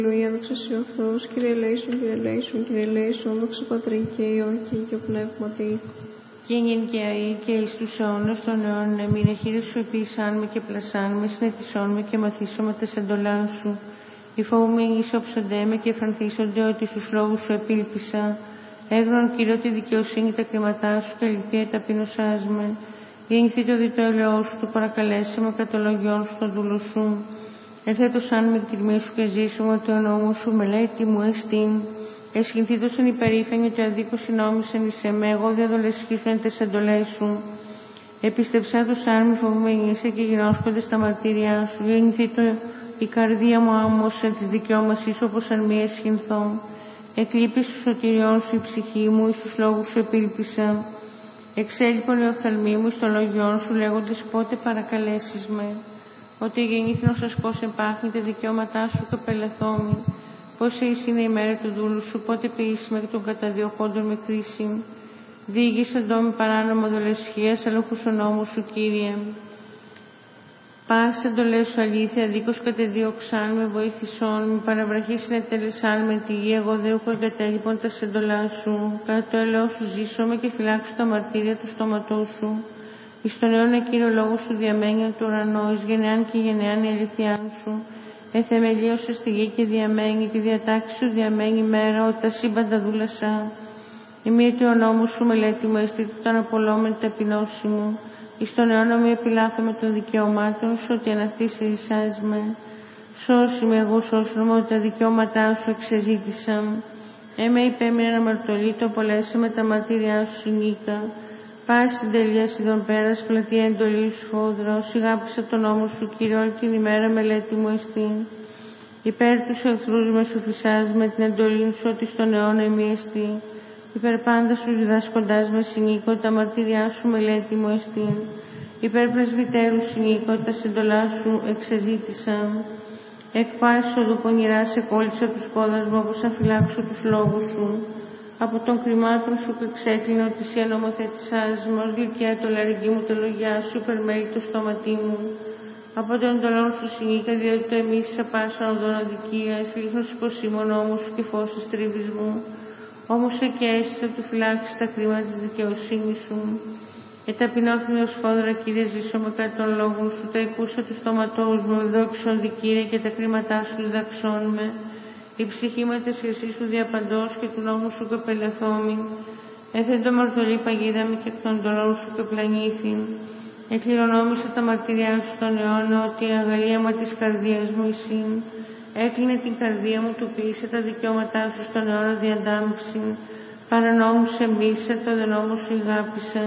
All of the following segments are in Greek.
Αλληλούια, δόξα σε ο Θεός, Κύριε ελέησον, Κύριε ελέησον, Κύριε ελέησον, δόξα Πατρί και Υιό και Αγίο Πνεύματι. Και νυν και αεί και εις τους αιώνας των αιώνων εμήν εχείρες σου επίησάν με και πλασάν με, συνετισόν με και μαθήσωμα τες εντολάς σου. Οι φοβούμενοι ισόψονται με και εφρανθίσονται ότι στους λόγους σου επίλπισα. Έγνων Κύριο τη δικαιοσύνη τα κρίματά σου και αληθεία ταπεινωσάς με. Γεννηθεί το διτό ελαιό σου, το παρακαλέσαμε κατ' ολογιών σου τον δούλο σου. Εθέτωσαν με τιμή σου και ζήσουμε ότι ο νόμος σου μελέτη μου εστίν. Εσχυνθήτωσαν υπερήφανοι ότι αδίκως συνόμισαν εις εμέ, εγώ διαδολεσχίσουν τες εντολές σου. Επίστεψα τους άρμοι φοβούμενοι είσαι και γινώσκονται στα μαρτύρια σου. Γεννηθεί η καρδία μου άμμωσε της δικαιώμασής όπως αν μη εσχυνθώ. Εκλείπεις του σωτηριών σου η ψυχή μου, εις τους λόγους σου επίλπισα. Εξέλιπον οι οφθαλμοί μου στο λόγιόν σου, λέγοντες πότε παρακαλέσεις με. Ότι γεννήθην ως ασκός επάχνη τα δικαιώματά σου και πελεθόμη. Πώς είναι η μέρα του δούλου σου, πότε ποιήσει με τον καταδιωχόντων με κρίση. Διήγησαν το με παράνομο δολεσχίας, αλοχούς ο νόμος σου, Κύριε. Πας εντολές σου αλήθεια, δίκως κατεδίωξαν με βοήθησόν, με παραβραχή συνετέλεσαν με τη γη, εγώ δε έχω εγκατέλειπον τα σεντολά σου. Κατά το έλεος σου ζήσομαι και φυλάξω τα μαρτύρια του στόματός σου. Εις τον αιώνα Κύριο λόγο σου διαμένει του ουρανό, εις γενεάν και γενεάν η αληθειά σου. Εθεμελίωσε στη γη και διαμένει, τη διατάξη σου διαμένει μέρα, ότι τα σύμπαντα δούλασα. Ημίωτη ο νόμος σου μελέτη μου, αισθήτω τα αναπολώμενη ταπεινώση μου. Εις τον αιώνα μη επιλάθομαι των δικαιωμάτων σου, ότι αναστήσει ρισάς με. Σώσει με, εγώ σώσον μου, ότι τα δικαιώματά σου εξεζήτησα. Έμε υπέμεινε αμαρτωλή, το απολέσε με τα μαρτύριά σου συνήκα. Πάση συντελεία ειδών πέρας, πλατεία εντολή σου φόδρα, όσοι αγάπησα τον νόμο σου, Κύριε, όλη την ημέρα μελέτη μου εστίν. Υπέρ τους εχθρούς με σου φυσάς με την εντολή σου, ότι στον αιώνα ημί εστί. Υπέρ πάντα σου διδάσκοντάς με συνήκω, τα μαρτυριά σου μελέτη μου εστίν. Υπέρ πρεσβυτέρου συνήκω, τα συντολά σου εξεζήτησα. Εκ πάσης οδού πονηρά σε κόλλησα τους πόδας μου, όπως αν φυλάξω τους λόγους σου. Από των κρυμάτων σου που εξέκλεινε ότι εσύ νομοθέτησάς μου, ως γλυκιά το λαρυγγί μου το λογιά σου, υπερμέλει το στόματί μου. Από τον εντολών σου συνήκα, διότι το εμίσησα πάσα οδόν αδικίας, λίχνος υποσήμων νόμου σου και φως της τρίβης μου. Όμως και αίσθησα του φυλάξεις τα κρίματα της δικαιοσύνης σου. Εταπεινώθην ως φόδρα, Κύριε, ζήσομαι κατά των λόγων σου, τα εκούσα του στόματός μου, δόξον Κύριε, και τα κρίματά σου διδαξών με. Η ψυχή με τη σχεσή σου διαπαντός και του νόμου σου κοπελεθόμη. Έθεν το μορτολή παγίδα με και εκ των εντολών σου κοπλανήθην. Εκληρονόμησα τα μαρτυριά σου στον αιώνα, ότι η αγαλίαμα της καρδίας μου εισήν. Έκλεινε την καρδία μου, του ποιήσε τα δικαιώματά σου στον αιώνα διαντάμψην. Παρανόμουσε μίσε, το δε νόμο σου ηγάπησα.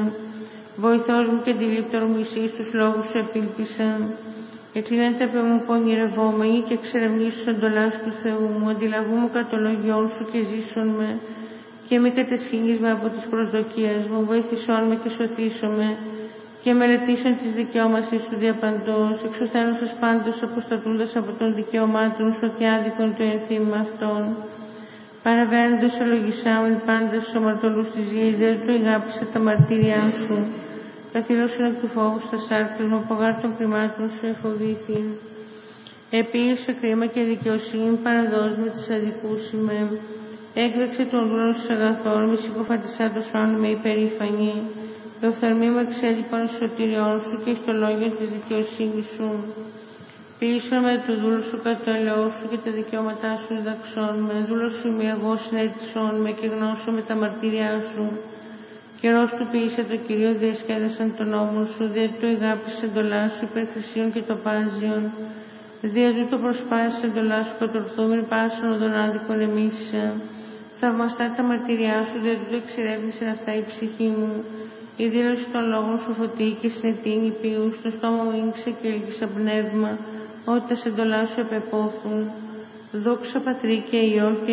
Βοηθός μου και αντιλήπτορ μου εσύ στους λόγους σου επίλπισα. Εκλείνεται απ' μου πονηρευόμενοι και εξερευνήσου εντολάς του Θεού μου. Αντιλαβούμε κατ' το λόγιόν σου και ζήσον με. Και μη κατεσχύνεις με από τις προσδοκίες μου. Βοήθησόν με και σωθήσομαι. Και μελετήσον τις δικαιώμασης σου διαπαντός. Εξουθένωσας πάντως αποστατούντας από των δικαιωμάτων σου και άδικον το ενθύμα αυτών. Παραβαίνοντας ολογισάμεν πάντα στους αμαρτωλούς της γης, δεν του ηγάπησα τα μαρτύριά σου. Καθήλωσον εκ του φόβου στα σάρκες μου, από γάρ των κρυμάτων σου εφοβήθην. Επίησε κρίμα και δικαιοσύνη, παραδός με τις αδικούς ημέ. Έκραξε τον δούλων στους αγαθών, μη συκοφαντισά το σώμα με υπερήφανη. Το οφθαλμί μου εξέλιπαν στους σωτηριών σου και στο λόγιο της δικαιοσύνης σου. Ποιήσον με του δούλου σου κατά το ελαιό σου και τα δικαιώματά σου διδαξών με. Δούλο σου μη εγώ συνέτησον με και γνώσω με τα μαρτύριά σου. Καιρός του ποιήσε το Κυρίο, διασκέδασαν τον νόμο σου, δια του ηγάπησε εντολά σου υπέρ χρυσίων και τοπάζιων. Δια του το προσπάσεις εντολά σου κατορθούμεν πάσον οδον άδικον εμίσια. Θαυμαστά τα μαρτυριά σου, δια του εξερεύνησεν αυτά η ψυχή μου. Η δήλωση των λόγων σου φωτί και συνετείνει ποιού, στο στόμα μου ήγξε και έλγησα πνεύμα, ότι τα σεντολά σου επεπόθουν. Δόξα Πατρί και Υιό και